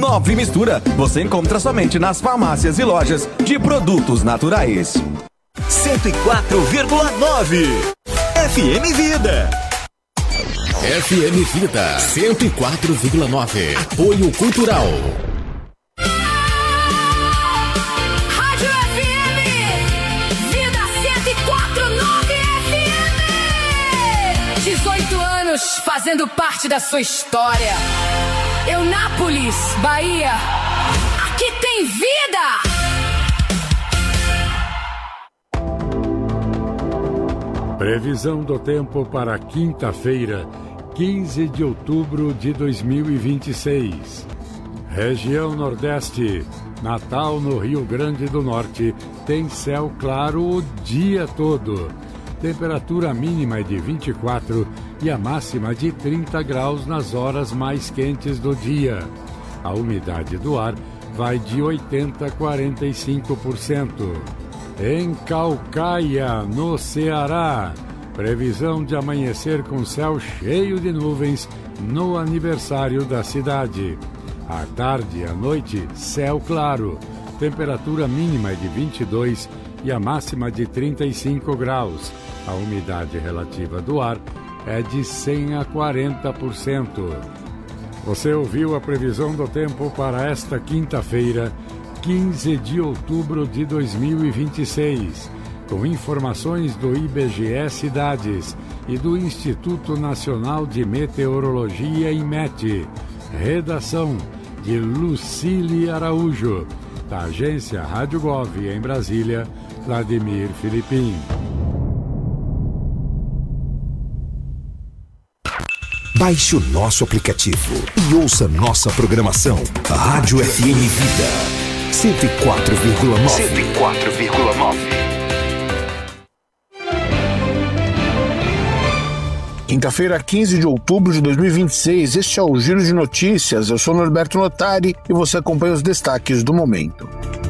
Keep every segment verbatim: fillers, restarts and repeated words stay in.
Nove Mistura você encontra somente nas farmácias e lojas de produtos naturais. cento e quatro vírgula nove F M Vida. F M Vida cento e quatro vírgula nove. Apoio Cultural. Rádio F M Vida cento e quatro vírgula nove F M. dezoito anos fazendo parte da sua história. Eunápolis, Bahia. Aqui tem vida. Previsão do tempo para quinta-feira, quinze de outubro de dois mil e vinte e seis. Região Nordeste, Natal no Rio Grande do Norte, tem céu claro o dia todo. Temperatura mínima é de vinte e quatro e a máxima de trinta graus nas horas mais quentes do dia. A umidade do ar vai de oitenta a quarenta e cinco por cento. Em Caucaia, no Ceará, previsão de amanhecer com céu cheio de nuvens no aniversário da cidade. À tarde e à noite, céu claro. Temperatura mínima é de vinte e dois e a máxima de trinta e cinco graus. A umidade relativa do ar é de cem a quarenta por cento. Você ouviu a previsão do tempo para esta quinta-feira, quinze de outubro de dois mil e vinte e seis, com informações do I B G E Cidades e do Instituto Nacional de Meteorologia, IMET. Redação de Lucília Araújo. Da agência Rádio Gov em Brasília, Vladimir Filipim. Baixe o nosso aplicativo e ouça nossa programação. Rádio F M Vida cento e quatro vírgula nove. cento e quatro vírgula nove. Quinta-feira, quinze de outubro de dois mil e vinte e seis, este é o Giro de Notícias. Eu sou Norberto Notari e você acompanha os destaques do momento.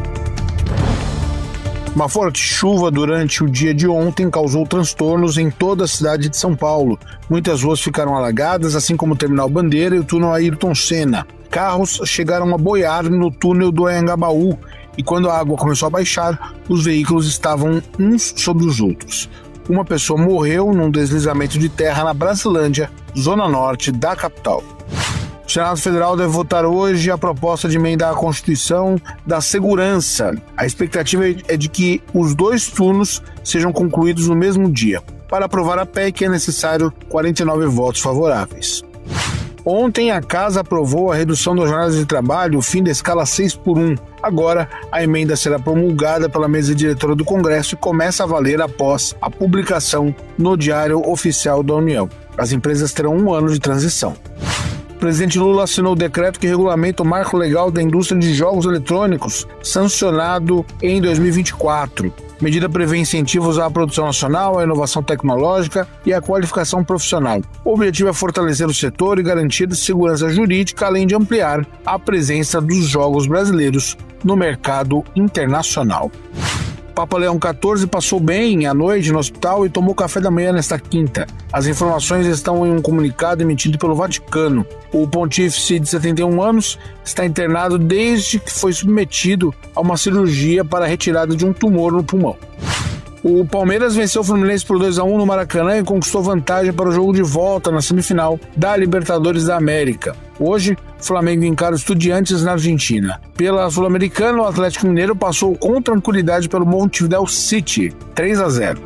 Uma forte chuva durante o dia de ontem causou transtornos em toda a cidade de São Paulo. Muitas ruas ficaram alagadas, assim como o Terminal Bandeira e o túnel Ayrton Senna. Carros chegaram a boiar no túnel do Anhangabaú e quando a água começou a baixar, os veículos estavam uns sobre os outros. Uma pessoa morreu num deslizamento de terra na Brasilândia, zona norte da capital. O Senado Federal deve votar hoje a proposta de emendar a Constituição da Segurança. A expectativa é de que os dois turnos sejam concluídos no mesmo dia. Para aprovar a P E C é necessário quarenta e nove votos favoráveis. Ontem a Casa aprovou a redução das jornadas de trabalho, o fim da escala seis por um. Agora, a emenda será promulgada pela mesa diretora do Congresso e começa a valer após a publicação no Diário Oficial da União. As empresas terão um ano de transição. O presidente Lula assinou o decreto que regulamenta o marco legal da indústria de jogos eletrônicos, sancionado em dois mil e vinte e quatro. A medida prevê incentivos à produção nacional, à inovação tecnológica e à qualificação profissional. O objetivo é fortalecer o setor e garantir segurança jurídica, além de ampliar a presença dos jogos brasileiros no mercado internacional. Papa Leão quatorze passou bem à noite no hospital e tomou café da manhã nesta quinta. As informações estão em um comunicado emitido pelo Vaticano. O pontífice de setenta e um anos está internado desde que foi submetido a uma cirurgia para a retirada de um tumor no pulmão. O Palmeiras venceu o Fluminense por dois a um no Maracanã e conquistou vantagem para o jogo de volta na semifinal da Libertadores da América. Hoje, o Flamengo encara os Estudiantes na Argentina. Pela Sul-Americana, o Atlético Mineiro passou com tranquilidade pelo Montevideo City, três a zero.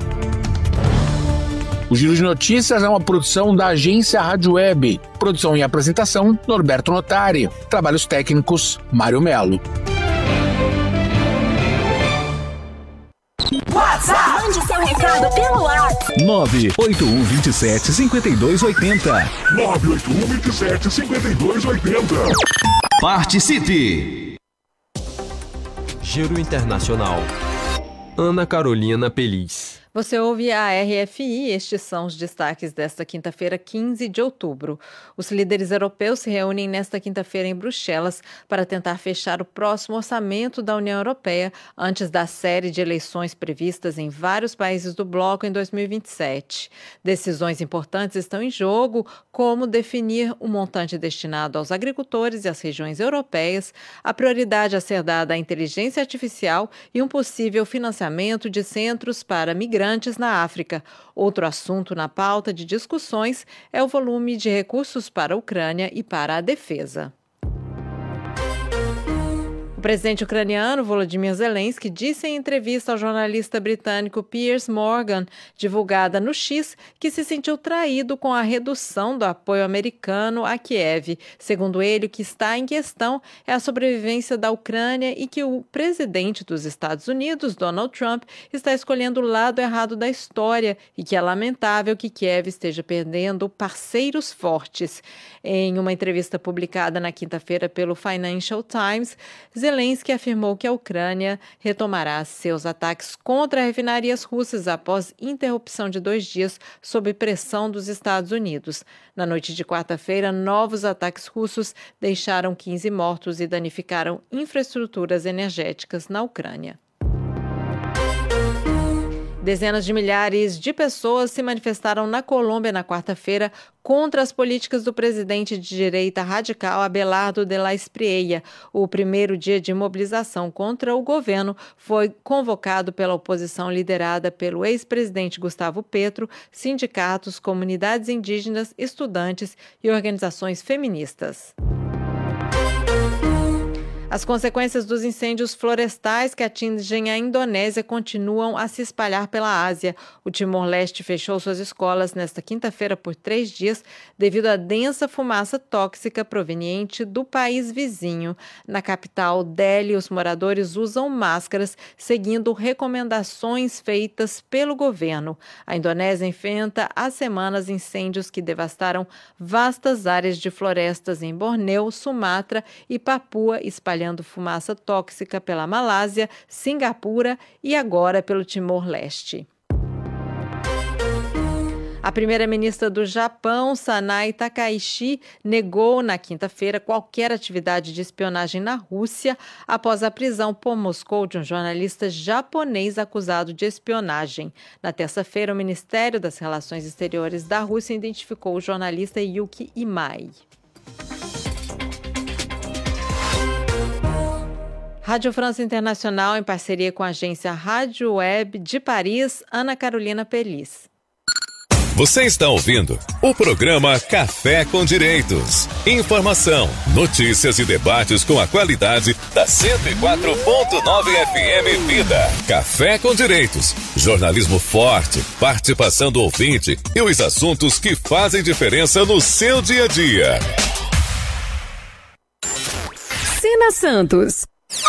O Giro de Notícias é uma produção da agência Rádio Web. Produção e apresentação, Norberto Notari. Trabalhos técnicos, Mário Melo. WhatsApp. Mande seu recado pelo WhatsApp. nove oito um dois sete cinco dois oito zero. nove oito um dois sete cinco dois oito zero. Participe! Giro Internacional. Ana Carolina Peliz. Você ouve a R F I, estes são os destaques desta quinta-feira, quinze de outubro. Os líderes europeus se reúnem nesta quinta-feira em Bruxelas para tentar fechar o próximo orçamento da União Europeia antes da série de eleições previstas em vários países do bloco em dois mil e vinte e sete. Decisões importantes estão em jogo, como definir o montante destinado aos agricultores e às regiões europeias, a prioridade a ser dada à inteligência artificial e um possível financiamento de centros para migrantes na África. Outro assunto na pauta de discussões é o volume de recursos para a Ucrânia e para a defesa. O presidente ucraniano Volodymyr Zelensky disse em entrevista ao jornalista britânico Piers Morgan, divulgada no X, que se sentiu traído com a redução do apoio americano a Kiev. Segundo ele, o que está em questão é a sobrevivência da Ucrânia e que o presidente dos Estados Unidos, Donald Trump, está escolhendo o lado errado da história e que é lamentável que Kiev esteja perdendo parceiros fortes. Em uma entrevista publicada na quinta-feira pelo Financial Times, Zelensky afirmou que a Ucrânia retomará seus ataques contra refinarias russas após interrupção de dois dias sob pressão dos Estados Unidos. Na noite de quarta-feira, novos ataques russos deixaram quinze mortos e danificaram infraestruturas energéticas na Ucrânia. Dezenas de milhares de pessoas se manifestaram na Colômbia na quarta-feira contra as políticas do presidente de direita radical Abelardo de la Espriella. O primeiro dia de mobilização contra o governo foi convocado pela oposição liderada pelo ex-presidente Gustavo Petro, sindicatos, comunidades indígenas, estudantes e organizações feministas. As consequências dos incêndios florestais que atingem a Indonésia continuam a se espalhar pela Ásia. O Timor-Leste fechou suas escolas nesta quinta-feira por três dias devido à densa fumaça tóxica proveniente do país vizinho. Na capital, Delhi, os moradores usam máscaras, seguindo recomendações feitas pelo governo. A Indonésia enfrenta há semanas incêndios que devastaram vastas áreas de florestas em Bornéu, Sumatra e Papua, espalhando fumaça tóxica pela Malásia, Singapura e agora pelo Timor-Leste. A primeira-ministra do Japão, Sanai Takaichi, negou na quinta-feira qualquer atividade de espionagem na Rússia após a prisão por Moscou de um jornalista japonês acusado de espionagem. Na terça-feira, o Ministério das Relações Exteriores da Rússia identificou o jornalista Yuki Imai. Rádio França Internacional, em parceria com a agência Rádio Web de Paris, Ana Carolina Pelis. Você está ouvindo o programa Café com Direitos. Informação, notícias e debates com a qualidade da cento e quatro ponto nove F M Vida. Café com Direitos. Jornalismo forte, participação do ouvinte e os assuntos que fazem diferença no seu dia a dia. Sina Santos.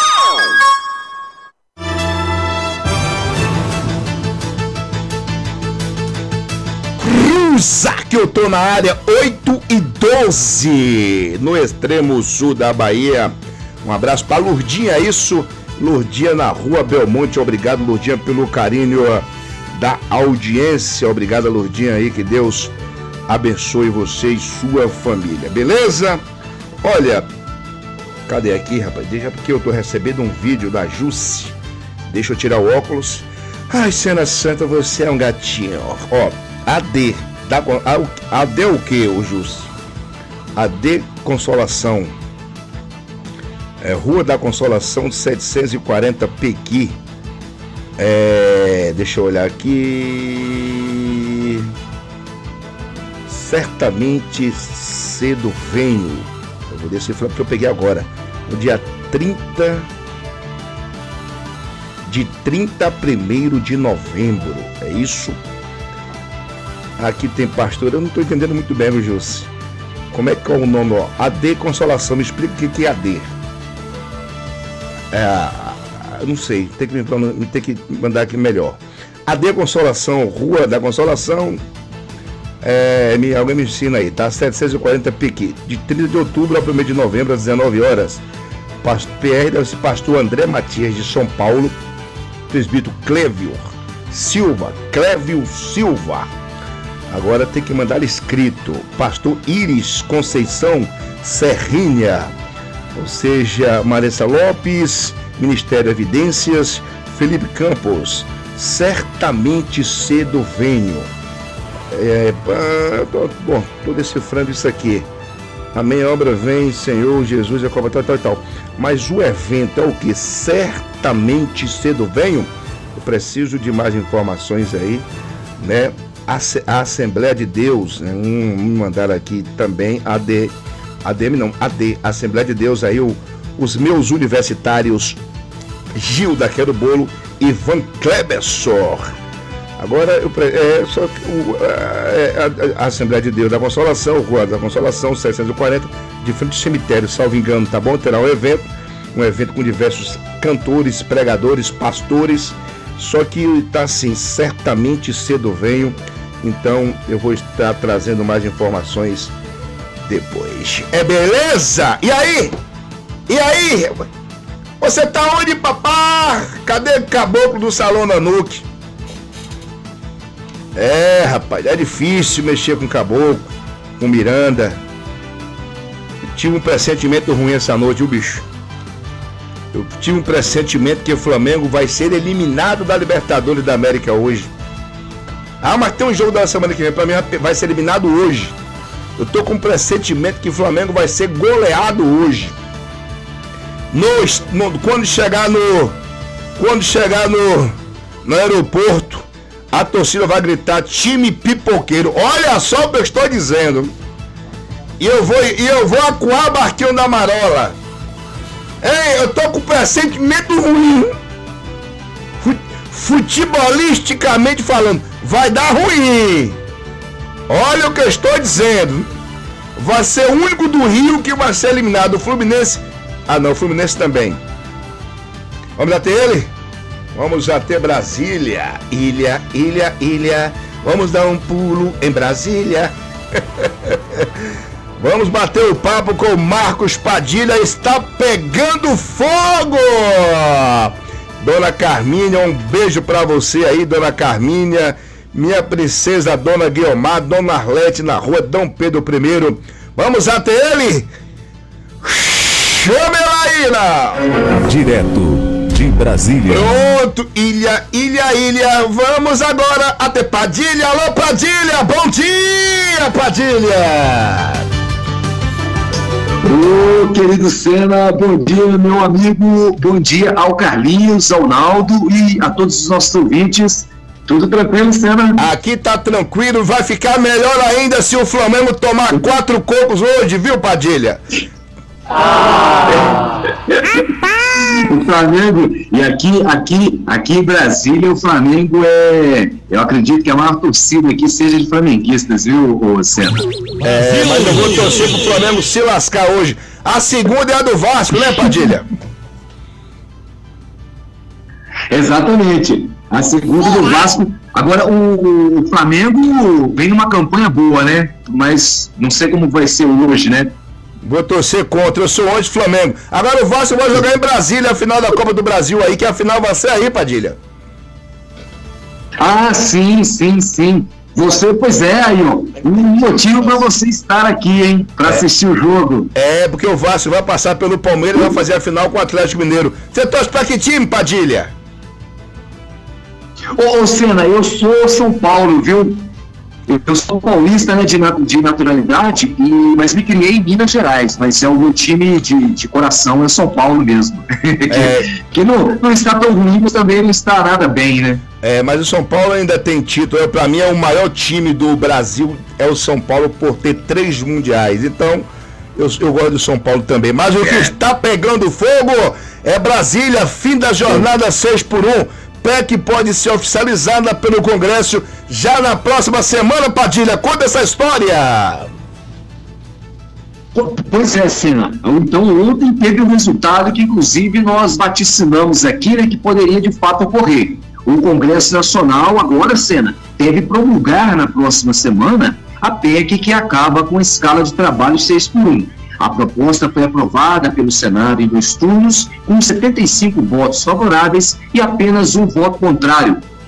Cruza que eu tô na área, oito e doze, no extremo sul da Bahia. Um abraço pra Lurdinha, isso, Lurdinha na Rua Belmonte. Obrigado, Lurdinha, pelo carinho da audiência. Obrigado, Lurdinha aí, que Deus abençoe você e sua família, beleza? Olha, cadê aqui, rapaz? Deixa, porque eu tô recebendo um vídeo da Jusce. Deixa eu tirar o óculos. Ai, Cena Santa, você é um gatinho. Ó, A D. Da, a, A D é o que, ô Jusce? A D Consolação. É, Rua da Consolação, setecentos e quarenta Pequi. É, deixa eu olhar aqui. Certamente cedo venho. Eu vou descer porque eu peguei agora. No dia trinta de trinta a primeiro de novembro. É isso? Aqui tem pastor. Eu não estou entendendo muito bem, viu, Jusce? Como é que é o nome? Ó? A D Consolação. Me explica o que é A D. É, eu não sei. Tem que, me, tem que mandar aqui melhor. A D Consolação, Rua da Consolação. É, me, alguém me ensina aí, tá? setecentos e quarenta Piqui. De trinta de outubro a primeiro de novembro, às dezenove horas. P R deve ser pastor André Matias, de São Paulo. Presbítero Clévio. Silva, Clévio Silva. Agora tem que mandar escrito. Pastor Iris Conceição Serrinha. Ou seja, Maressa Lopes, Ministério Evidências, Felipe Campos. Certamente cedo venho. É, tô, bom, estou decifrando isso aqui. Amém, a obra vem, Senhor Jesus, é tal, tal, tal. Mas o evento é o que? Certamente cedo venho. Eu preciso de mais informações aí, né? A, a Assembleia de Deus, né? um, um mandar aqui também, A D, A D M não, A D, Assembleia de Deus aí, o, os meus universitários, Gilda Quero Bolo, Ivan Klebersor. Agora, eu, é, só, o, a, a, a Assembleia de Deus da Consolação, Rua da Consolação, seiscentos e quarenta, de frente ao cemitério, salvo engano, tá bom? Terá um evento, um evento com diversos cantores, pregadores, pastores, só que tá assim, certamente cedo venho, então eu vou estar trazendo mais informações depois. É beleza? E aí? E aí? Você tá onde, papá? Cadê o caboclo do Salão Nanuque? É, rapaz, é difícil mexer com caboclo, com Miranda. Eu tive um pressentimento ruim essa noite, o bicho. Eu tive um pressentimento que o Flamengo vai ser eliminado da Libertadores da América hoje. Ah, mas tem um jogo da semana que vem, pra mim vai ser eliminado hoje. Eu tô com um pressentimento que o Flamengo vai ser goleado hoje. No, no, quando chegar no. Quando chegar no. No aeroporto, a torcida vai gritar time pipoqueiro. Olha só o que eu estou dizendo. E eu vou, e eu vou acuar Barquinho da Marola. Ei, eu tô com pressentimento ruim. Futebolisticamente falando, vai dar ruim. Olha o que eu estou dizendo. Vai ser o único do Rio que vai ser eliminado. O Fluminense. Ah não, o Fluminense também. Vamos até ele? Vamos até Brasília. Ilha, ilha, ilha. Vamos dar um pulo em Brasília. Vamos bater o papo com o Marcos Padilha. Está pegando fogo. Dona Carminha, um beijo pra você aí, Dona Carminha. Minha princesa, Dona Guiomar, Dona Arlete, na rua Dom Pedro I. Vamos até ele? Chame ela aí, não. Direto de Brasília. Pronto, ilha, ilha, ilha. Vamos agora até Padilha. Alô, Padilha, bom dia, Padilha. Ô, querido Senna, bom dia, meu amigo. Bom dia ao Carlinhos, ao Naldo e a todos os nossos ouvintes. Tudo tranquilo, Senna? Aqui tá tranquilo, vai ficar melhor ainda se o Flamengo tomar quatro cocos hoje, viu, Padilha? Ah. O Flamengo, e aqui, aqui, aqui em Brasília, o Flamengo é, eu acredito que a maior torcida aqui seja de flamenguistas, viu, Senna? É, mas eu vou torcer pro Flamengo se lascar hoje. A segunda é a do Vasco, né, Padilha? Exatamente, a segunda do Vasco. Agora, o, o Flamengo vem numa campanha boa, né? Mas não sei como vai ser hoje, né? Vou torcer contra, eu sou onde Flamengo. Agora o Vasco vai jogar em Brasília a final da Copa do Brasil aí, que a final vai ser aí, Padilha. Ah, sim, sim, sim. Você, pois é, aí, ó, um motivo para você estar aqui, hein, para é. assistir o jogo. É, porque o Vasco vai passar pelo Palmeiras e vai fazer a final com o Atlético Mineiro. Você torce pra que time, Padilha? Ô, ô Senna, eu sou São Paulo, viu? Eu sou paulista, né, de, de naturalidade, e, mas me criei em Minas Gerais, mas é o meu time de, de coração é São Paulo mesmo. É. Que não, não está tão ruim, mas também não está nada bem, né? É, mas o São Paulo ainda tem título. Para mim é o maior time do Brasil, é o São Paulo, por ter três mundiais. Então, eu, eu gosto do São Paulo também. Mas o que é. está pegando fogo é Brasília, fim da jornada seis por um. P E C pode ser oficializada pelo Congresso já na próxima semana, Padilha. Conta essa história. Pois é, Senna. Então, ontem teve um resultado que, inclusive, nós vaticinamos aqui, né, que poderia de fato ocorrer. O Congresso Nacional, agora, Senna, deve promulgar na próxima semana a P E C que acaba com a escala de trabalho seis por um. A proposta foi aprovada pelo Senado em dois turnos, com setenta e cinco votos favoráveis e apenas um voto contrário.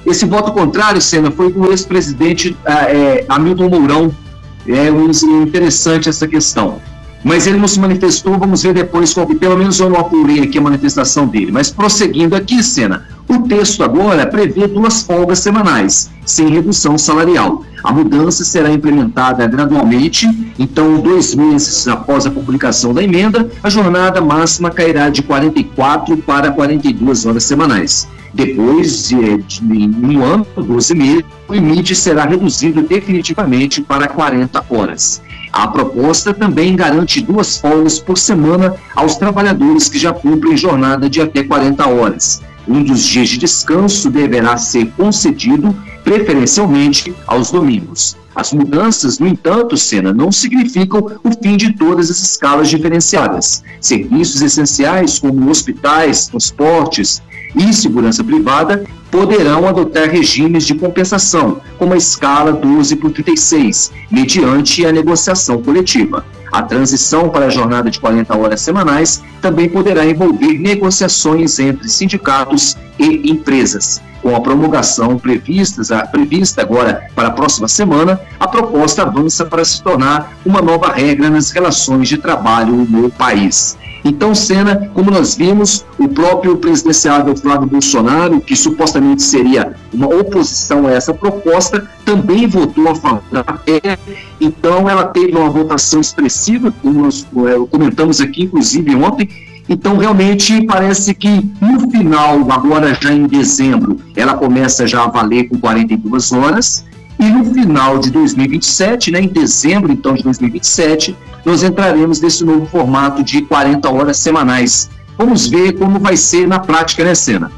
Esse voto contrário, Sena, foi do ex-presidente é, Hamilton Mourão. É interessante essa questão. Mas ele não se manifestou, vamos ver depois, qual, pelo menos eu não apurei aqui a manifestação dele. Mas prosseguindo aqui, Sena, o texto agora prevê duas folgas semanais, sem redução salarial. A mudança será implementada gradualmente, então, dois meses após a publicação da emenda, a jornada máxima cairá de quarenta e quatro para quarenta e duas horas semanais. Depois de, de, de um ano, doze meses, o limite será reduzido definitivamente para quarenta horas. A proposta também garante duas folgas por semana aos trabalhadores que já cumprem jornada de até quarenta horas. Um dos dias de descanso deverá ser concedido preferencialmente aos domingos. As mudanças, no entanto, Sena, não significam o fim de todas as escalas diferenciadas. Serviços essenciais como hospitais, transportes e segurança privada poderão adotar regimes de compensação, como a escala doze por trinta e seis, mediante a negociação coletiva. A transição para a jornada de quarenta horas semanais também poderá envolver negociações entre sindicatos e empresas. Com a promulgação prevista, prevista agora para a próxima semana, a proposta avança para se tornar uma nova regra nas relações de trabalho no país. Então, Sena, como nós vimos, o próprio presidenciável Flávio Bolsonaro, que supostamente seria uma oposição a essa proposta, também votou a favor da matéria. Então, ela teve uma votação expressiva, como nós é, comentamos aqui, inclusive ontem. Então, realmente, parece que no final, agora já em dezembro, ela começa já a valer com quarenta e duas horas. E no final de dois mil e vinte e sete, né, em dezembro então de dois mil e vinte e sete, nós entraremos nesse novo formato de quarenta horas semanais. Vamos ver como vai ser na prática, né, Sena?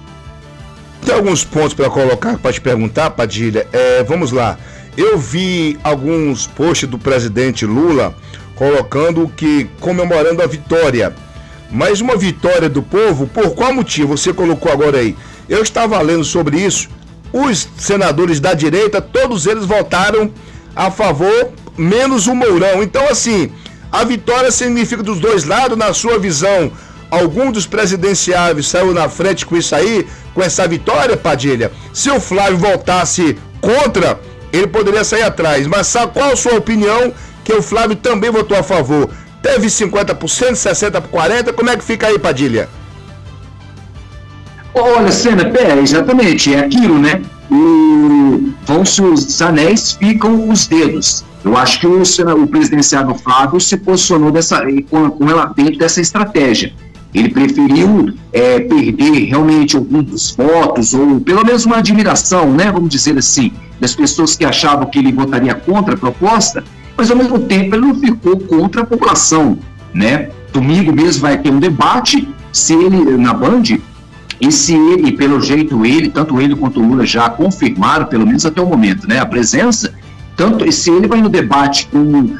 Tem alguns pontos para colocar, para te perguntar, Padilha. É, vamos lá. Eu vi alguns posts do presidente Lula colocando que comemorando a vitória. Mas uma vitória do povo, por qual motivo? Você colocou agora aí. Eu estava lendo sobre isso. Os senadores da direita, todos eles votaram a favor, menos o Mourão. Então, assim, a vitória significa dos dois lados, na sua visão, algum dos presidenciáveis saiu na frente com isso aí, com essa vitória, Padilha? Se o Flávio voltasse contra, ele poderia sair atrás. Mas sabe qual a sua opinião? Que o Flávio também votou a favor. Teve cinquenta por cento, sessenta por cento por quarenta por cento, como é que fica aí, Padilha? Olha, Sena, pera, exatamente, é aquilo, né? O, vão-se os anéis, ficam os dedos. Eu acho que o, o presidenciável Flávio se posicionou dessa, com, com ela dentro dessa estratégia. Ele preferiu é, perder realmente alguns dos votos, ou pelo menos uma admiração, né? Vamos dizer assim, das pessoas que achavam que ele votaria contra a proposta, mas ao mesmo tempo ele não ficou contra a população, né? Domingo mesmo vai ter um debate, se ele, na Band. E se ele, pelo jeito, ele, tanto ele quanto o Lula já confirmaram, pelo menos até o momento, né, a presença, tanto, se ele vai no debate com,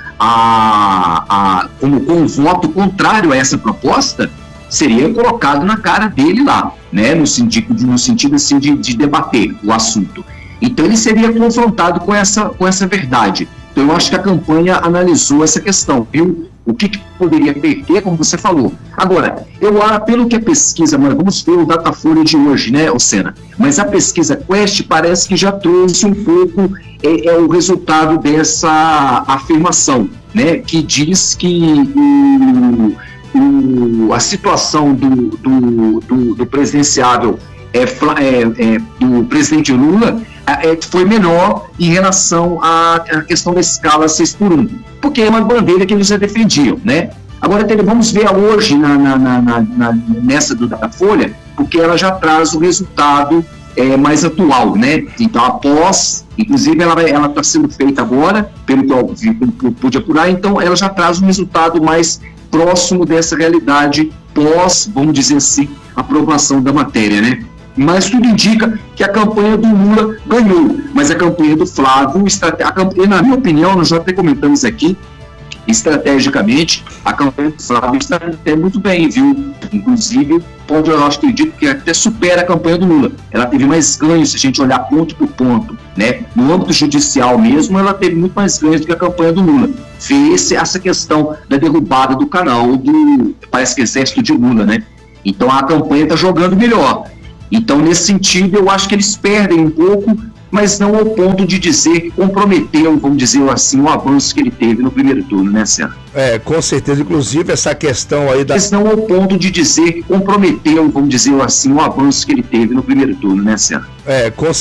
a, a, com, com o voto contrário a essa proposta, seria colocado na cara dele lá, né, no sentido, no sentido assim, de, de debater o assunto. Então ele seria confrontado com essa, com essa verdade. Então eu acho que a campanha analisou essa questão, viu? O que, que poderia perder, como você falou. Agora, eu, pelo que a pesquisa, mano, vamos ver o Datafolha de hoje, né, Ocena? Mas a pesquisa Quest parece que já trouxe um pouco é, é o resultado dessa afirmação, né, que diz que o, o, a situação do, do, do, do presidenciável é, é, é, do presidente Lula é, foi menor em relação à, à questão da escala seis por um, porque é uma bandeira que eles já defendiam, né? Agora vamos ver hoje na, na, na, na, nessa do Datafolha, porque ela já traz o resultado é, mais atual, né? Então, após, inclusive ela ela está sendo feita agora, pelo que eu, eu pude apurar, então ela já traz um resultado mais próximo dessa realidade pós, vamos dizer assim, aprovação da matéria, né? Mas tudo indica que a campanha do Lula ganhou, mas a campanha do Flávio, a campanha, na minha opinião, nós já até comentamos aqui, estrategicamente, a campanha do Flávio está até muito bem, viu? Inclusive, pode, eu acho, acredito que até supera a campanha do Lula. Ela teve mais ganhos, se a gente olhar ponto por ponto, né? No âmbito judicial mesmo, ela teve muito mais ganhos do que a campanha do Lula. Fez essa questão da derrubada do canal do, parece que Exército de Lula, né? Então a campanha está jogando melhor. Então, nesse sentido, eu acho que eles perdem um pouco, mas não ao ponto de dizer que comprometeu, vamos dizer assim, o avanço que ele teve no primeiro turno, né, Senna? É, com certeza. Inclusive, essa questão aí da... Mas não ao ponto de dizer que comprometeu, vamos dizer assim, o avanço que ele teve no primeiro turno, né, Senna? É, com